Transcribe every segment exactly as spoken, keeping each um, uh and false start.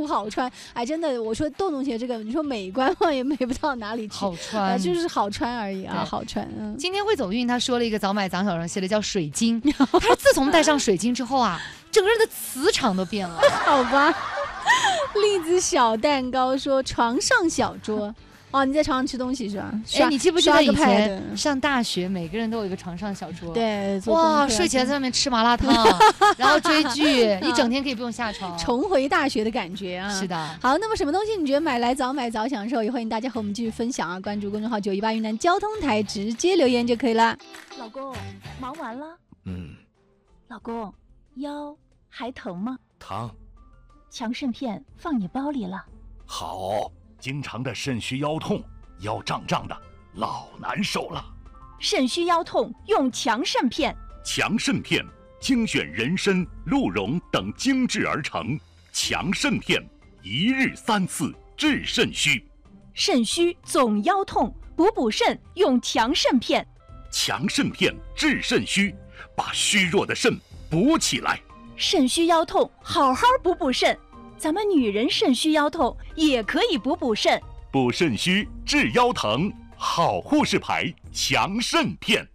不好穿。哎，真的，我说洞洞鞋这个，你说美观嘛，也美不到哪里去， 好穿， 呃、就是好穿而已啊，好穿。嗯， 今天会走运，他说了一个早买早享受系列叫水晶，他说自从戴上水晶之后啊，整个人的磁场都变了。 好吧。栗子小蛋糕说床上小桌。哦，你在床上吃东西是吧？ 哎，你记不记得以前上大学，每个人都有一个床上小桌？ 对， 哇，睡起来在外面吃麻辣烫，然后追剧，一整天可以不用下床， 重回大学的感觉啊！ 是的。 好，那么什么东西你觉得买来早买早享受？也欢迎大家和我们继续分享啊！关注公众号九一八云南交通台，直接留言就可以了。 老公，忙完了？ 嗯。 老公，腰还疼吗？ 疼。 强肾片放你包里了。 好。经常的肾虚腰痛，腰胀胀的，老难受了。 肾虚腰痛用强肾片。 强肾片精选人参、鹿茸等精制而成，强肾片一日三次治肾虚。 肾虚总腰痛，补补肾用强肾片。 强肾片治肾虚，把虚弱的肾补起来。 肾虚腰痛，好好补补肾。咱们女人肾虚腰痛也可以补补肾， 补肾虚治腰疼，好护士牌强肾片。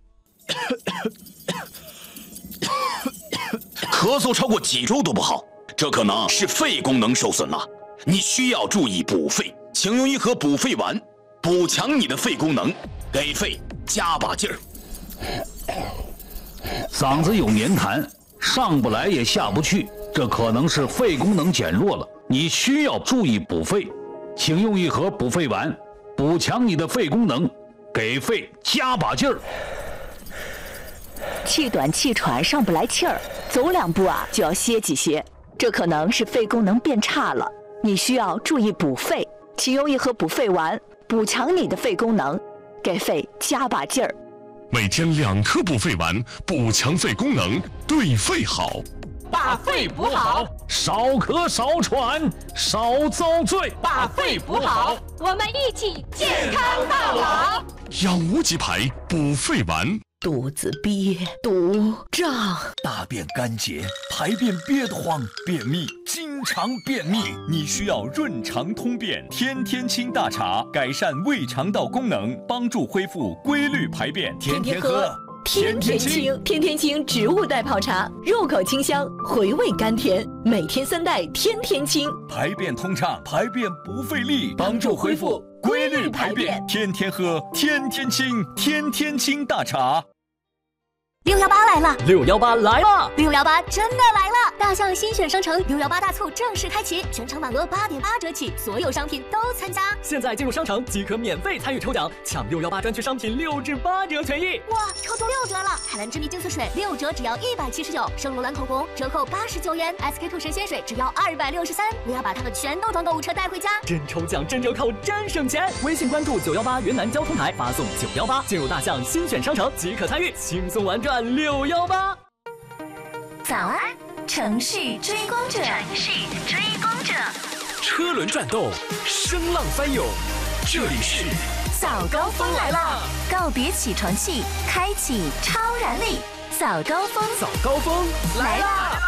咳嗽超过几周都不好，这可能是肺功能受损了，你需要注意补肺，请用一盒补肺丸，补强你的肺功能，给肺加把劲儿。 嗓子有黏痰，上不来也下不去。这可能是肺功能减弱了，你需要注意补肺，请用一盒补肺丸，补强你的肺功能，给肺加把劲儿。 气短气喘上不来气儿，走两步啊就要歇几歇，这可能是肺功能变差了，你需要注意补肺，请用一盒补肺丸，补强你的肺功能，给肺加把劲儿。 每天两颗补肺丸，补强肺功能，对肺好。 把肺补好， 少咳少喘少遭罪， 把肺补好， 我们一起健康到老。 养无极牌补肺丸。 肚子憋、肚胀、 大便干结、排便憋得慌、便秘，经常便秘，你需要润肠通便天天清大茶，改善胃肠道功能，帮助恢复规律排便，天天喝。 天天清，天天清植物代泡茶，入口清香，回味甘甜。每天三袋，天天清， 排便通畅，排便不费力，帮助恢复规律排便。天天喝，天天清，天天清大茶。 六幺八来了， 六幺八来了， 六幺八真的来了！大象新选商城六幺八大促正式开启，全场满额八点八折起，所有商品都参加。 现在进入商城即可免费参与抽奖，抢六幺八专区商品六至八折权益。 哇，抽中六折了！海蓝之谜净色水六折只要一百七十九，圣罗兰口红折扣八十九元 ，S K two 神仙水只要二百六十三。我要把它们全都装购物车带回家。 真抽奖，真折扣，真省钱！微信关注九幺八云南交通台，发送九幺八进入大象新选商城即可参与，轻松玩转六幺八。 早安，城市追光者，城市追光者， 车轮转动，声浪翻涌，这里是早高峰来了，告别起床气，开启超燃力，早高峰， 早高峰来啦！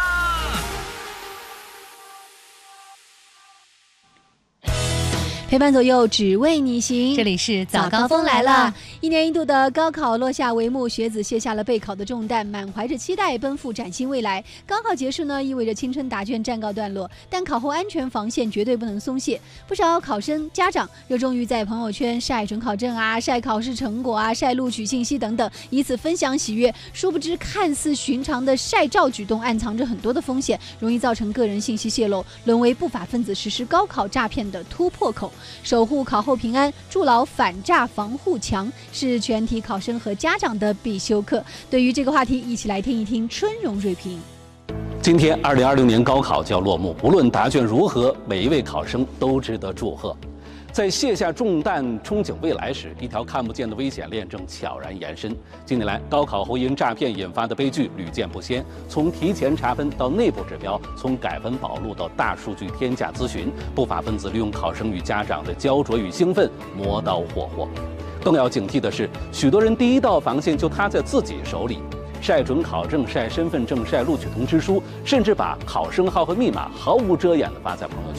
陪伴左右，只为你行。 这里是早高峰来了。 一年一度的高考落下帷幕，学子卸下了备考的重担，满怀着期待奔赴崭新未来。高考结束呢，意味着青春答卷暂告段落，但考后安全防线绝对不能松懈。不少考生家长热衷于在朋友圈晒准考证啊、晒考试成果啊、晒录取信息等等，以此分享喜悦。殊不知，看似寻常的晒照举动，暗藏着很多的风险，容易造成个人信息泄露，沦为不法分子实施高考诈骗的突破口。守护考后平安，筑牢反诈防护墙，是全体考生和家长的必修课。对于这个话题，一起来听一听春荣锐评。 今天，二零二六年高考就要落幕，无论答卷如何，每一位考生都值得祝贺。在卸下重担、憧憬未来时，一条看不见的危险链正悄然延伸。近年来，高考后因诈骗引发的悲剧屡见不鲜，从提前查分到内部指标，从改分保录到大数据天价咨询，不法分子利用考生与家长的焦灼与兴奋，磨刀霍霍。更要警惕的是，许多人第一道防线就塌在自己手里。晒准考证、晒身份证、晒录取通知书，甚至把考生号和密码毫无遮掩地发在朋友